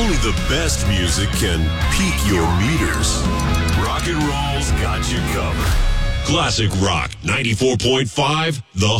Only the best music can pique your meters. Rock and roll's got you covered. Classic Rock 94.5, The